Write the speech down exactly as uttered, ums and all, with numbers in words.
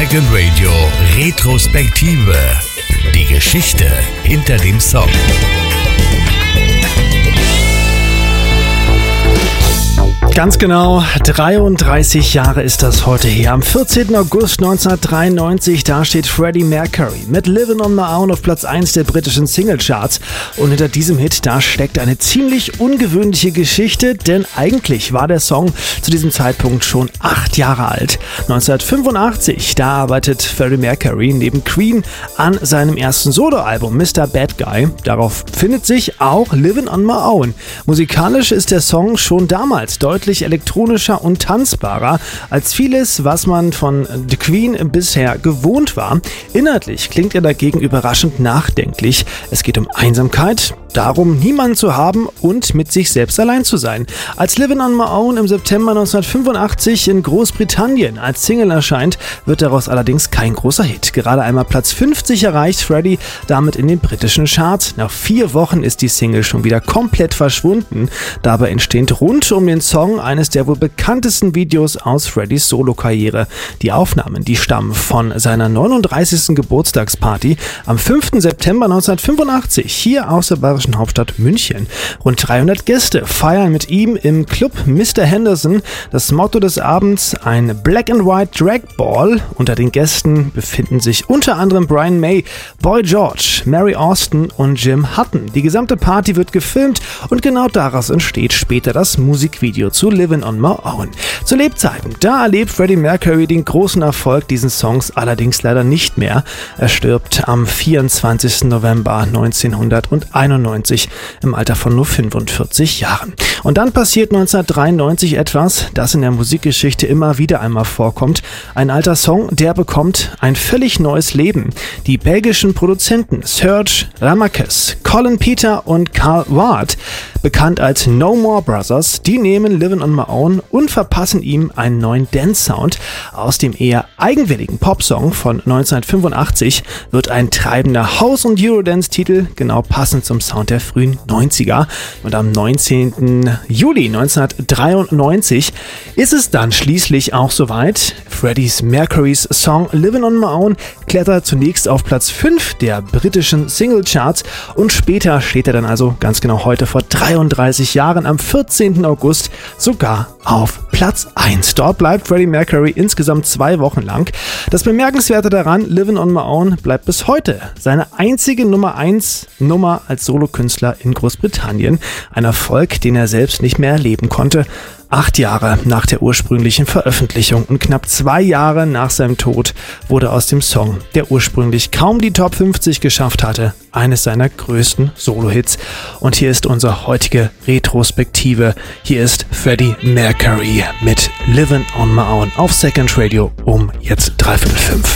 Second Radio Retrospektive. Die Geschichte hinter dem Song. Ganz genau, dreiunddreißig Jahre ist das heute her. Am vierzehnten August neunzehnhundertdreiundneunzig, da steht Freddie Mercury mit Livin' on My Own auf Platz eins der britischen Singlecharts. Und hinter diesem Hit, da steckt eine ziemlich ungewöhnliche Geschichte, denn eigentlich war der Song zu diesem Zeitpunkt schon acht Jahre alt. neunzehnhundertfünfundachtzig, da arbeitet Freddie Mercury neben Queen an seinem ersten Soloalbum Mister Bad Guy. Darauf findet sich auch Livin' on My Own. Musikalisch ist der Song schon damals deutlich elektronischer und tanzbarer als vieles, was man von The Queen bisher gewohnt war. Inhaltlich klingt er dagegen überraschend nachdenklich. Es geht um Einsamkeit, darum, niemanden zu haben und mit sich selbst allein zu sein. Als Livin' on My Own im September neunzehnhundertfünfundachtzig in Großbritannien als Single erscheint, wird daraus allerdings kein großer Hit. Gerade einmal Platz fünfzig erreicht Freddie damit in den britischen Charts. Nach vier Wochen ist die Single schon wieder komplett verschwunden. Dabei entsteht rund um den Song eines der wohl bekanntesten Videos aus Freddys Solo-Karriere. Die Aufnahmen, die stammen von seiner neununddreißigsten Geburtstagsparty am fünften September neunzehnhundertfünfundachtzig hier aus der bayerischen Hauptstadt München. Rund dreihundert Gäste feiern mit ihm im Club Mister Henderson. Das Motto des Abends: ein Black and White Drag Ball. Unter den Gästen befinden sich unter anderem Brian May, Boy George, Mary Austin und Jim Hutton. Die gesamte Party wird gefilmt und genau daraus entsteht später das Musikvideo zu Livin' on My Own. Zu Lebzeiten, da erlebt Freddie Mercury den großen Erfolg dieses Songs allerdings leider nicht mehr. Er stirbt am vierundzwanzigsten November neunzehnhunderteinundneunzig im Alter von nur fünfundvierzig Jahren. Und dann passiert neunzehnhundertdreiundneunzig etwas, das in der Musikgeschichte immer wieder einmal vorkommt. Ein alter Song, der bekommt ein völlig neues Leben. Die belgischen Produzenten Serge Ramakes, Colin Peter und Carl Ward, bekannt als No More Brothers, die nehmen Livin' on My Own und verpassen ihm einen neuen Dance-Sound. Aus dem eher eigenwilligen Popsong von neunzehnhundertfünfundachtzig wird ein treibender House- und Eurodance-Titel, genau passend zum Sound der frühen neunziger. Und am neunzehnten Juli neunzehnhundertdreiundneunzig ist es dann schließlich auch soweit. Freddie Mercurys Song Livin' on My Own klettert zunächst auf Platz fünf der britischen Singlecharts und später steht er dann also ganz genau heute vor dreiunddreißig Jahren am vierzehnten August sogar auf Platz eins. Dort bleibt Freddie Mercury insgesamt zwei Wochen lang. Das Bemerkenswerte daran, Livin' on My Own bleibt bis heute seine einzige Nummer eins Nummer als Solokünstler in Großbritannien. Ein Erfolg, den er selbst nicht mehr erleben konnte. Acht Jahre nach der ursprünglichen Veröffentlichung und knapp zwei Jahre nach seinem Tod wurde aus dem Song, der ursprünglich kaum die Top fünfzig geschafft hatte, eines seiner größten Solo-Hits. Und hier ist unsere heutige Retrospektive. Hier ist Freddie Mercury mit Livin' on My Own auf Second Radio um jetzt dreiviertel fünf.